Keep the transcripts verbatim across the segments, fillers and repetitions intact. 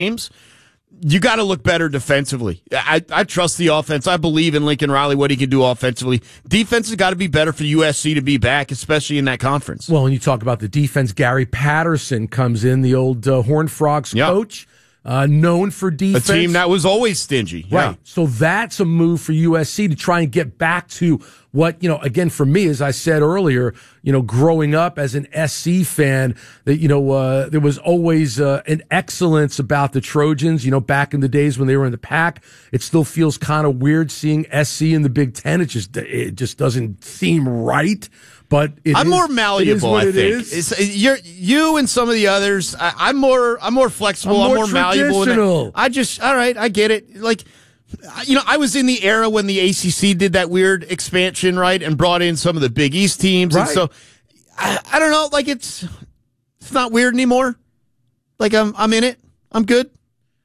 games, you got to look better defensively. I, I trust the offense. I believe in Lincoln Riley, what he can do offensively. Defense has got to be better for U S C to be back, especially in that conference. Well, when you talk about the defense, Gary Patterson comes in, the old uh, Horned Frogs yep. coach. Uh, known for defense. A team that was always stingy. Right. Yeah. So that's a move for U S C to try and get back to what, you know, again, for me, as I said earlier, you know, growing up as an S C fan, that, you know, uh, there was always uh, an excellence about the Trojans, you know, back in the days when they were in the Pac. It still feels kind of weird seeing S C in the Big Ten. It just, it just doesn't seem right. But it I'm is, more malleable. I it think it's, you're you and some of the others. I, I'm more. I'm more flexible. I'm more, I'm more malleable. traditional. I just all right. I get it. Like, you know, I was in the era when the A C C did that weird expansion, right, and brought in some of the Big East teams, right. and so I, I don't know. Like it's it's not weird anymore. Like I'm I'm in it. I'm good.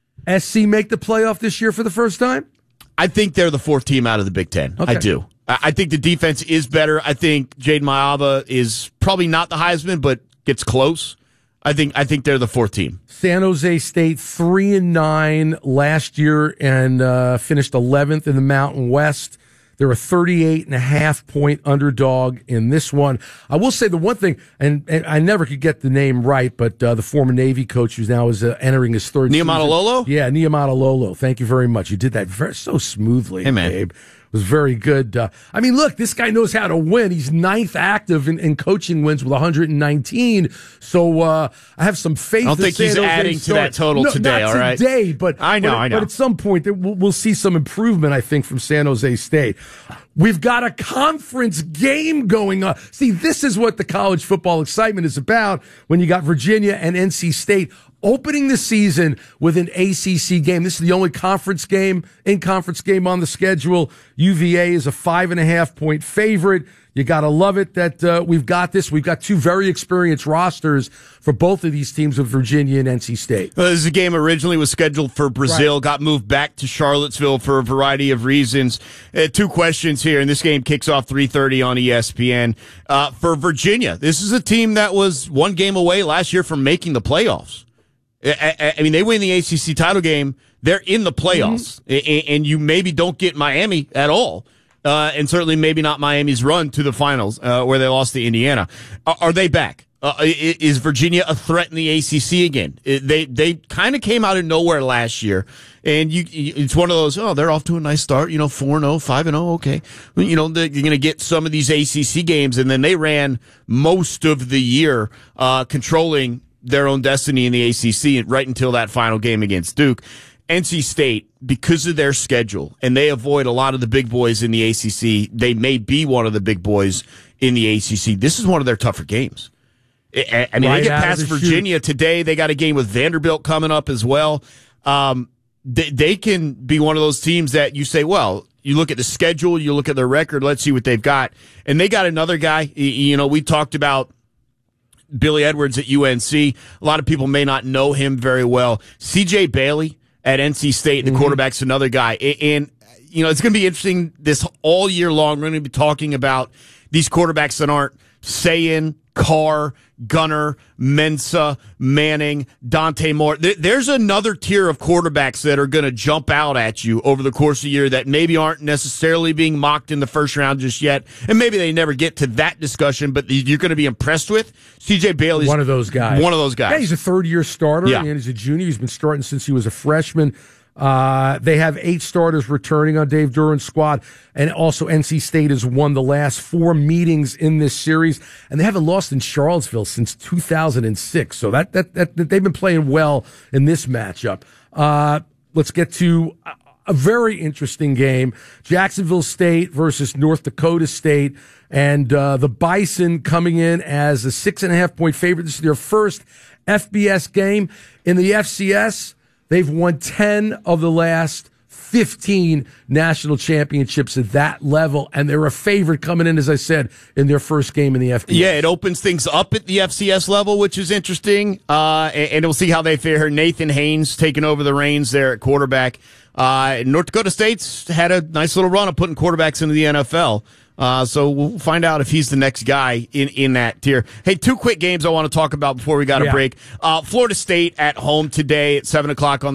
S C make the playoff this year for the first time? I think they're the fourth team out of the Big Ten. Okay. I do. I think the defense is better. I think Jaden Mayava is probably not the Heisman, but gets close. I think I think they're the fourth team. San Jose State three and nine last year and uh, finished eleventh in the Mountain West. They're a thirty-eight and a half point underdog in this one. I will say the one thing, and, and I never could get the name right, but uh, the former Navy coach who's now is uh, entering his third Niamata season. Lolo? Yeah, Niamata Lolo. Thank you very much. You did that very, so smoothly, hey, man. Gabe. It was very good. Uh, I mean, look, this guy knows how to win. He's ninth active in, in coaching wins with one hundred nineteen. So uh, I have some faith. I don't think he's adding to that total no, today. Not all right, today, but I know, but, I know. But at some point, we'll, we'll see some improvement. I think from San Jose State. We've got a conference game going on. See, this is what the college football excitement is about when you got Virginia and N C State opening the season with an A C C game. This is the only conference game, in-conference game on the schedule. U V A is a five and a half point favorite. You got to love it that uh, we've got this. We've got two very experienced rosters for both of these teams with Virginia and N C State. Well, this is a game originally was scheduled for Brazil, right. got moved back to Charlottesville for a variety of reasons. Uh, two questions here, and this game kicks off three thirty on E S P N. Uh, for Virginia, this is a team that was one game away last year from making the playoffs. I, I mean, they win the A C C title game. They're in the playoffs, mm-hmm. and you maybe don't get Miami at all. Uh, and certainly maybe not Miami's run to the finals, uh, where they lost to Indiana. Are, are they back? Uh, is Virginia a threat in the A C C again? They they kind of came out of nowhere last year, and you it's one of those, oh, they're off to a nice start, you know, four and oh, five and oh, okay. You know, you're going to get some of these A C C games, and then they ran most of the year uh, controlling their own destiny in the A C C right until that final game against Duke. N C State, because of their schedule, and they avoid a lot of the big boys in the A C C, they may be one of the big boys in the A C C. This is one of their tougher games. I, I mean, right they get past the Virginia chute. today. They got a game with Vanderbilt coming up as well. Um, they, they can be one of those teams that you say, well, you look at the schedule, you look at their record, let's see what they've got. And they got another guy. You know, we talked about Billy Edwards at U N C. A lot of people may not know him very well. C J Bailey at N C State, the mm-hmm. quarterback's another guy. And, you know, it's going to be interesting this all year long. We're going to be talking about these quarterbacks that aren't Sayin, Carr, Gunner, Mensa, Manning, Dante Moore. There's another tier of quarterbacks that are going to jump out at you over the course of the year that maybe aren't necessarily being mocked in the first round just yet. And maybe they never get to that discussion, but you're going to be impressed with. C J Bailey's one of those guys. One of those guys. Yeah, he's a third-year starter, yeah. and he's a junior. He's been starting since he was a freshman. Uh, they have eight starters returning on Dave Duran's squad, and also N C State has won the last four meetings in this series, and they haven't lost in Charlottesville since two thousand six. So that, that, that, that they've been playing well in this matchup. Uh, let's get to a, a very interesting game. Jacksonville State versus North Dakota State, and, uh, the Bison coming in as a six and a half point favorite. This is their first F B S game in the F C S. They've won ten of the last fifteen national championships at that level, and they're a favorite coming in, as I said, in their first game in the F B S. Yeah, it opens things up at the F C S level, which is interesting, uh, and, and we'll see how they fare. Nathan Haynes taking over the reins there at quarterback. Uh, North Dakota State's had a nice little run of putting quarterbacks into the N F L. Uh, so we'll find out if he's the next guy in, in that tier. Hey, two quick games I want to talk about before we got a Yeah. break. Uh, Florida State at home today at seven o'clock on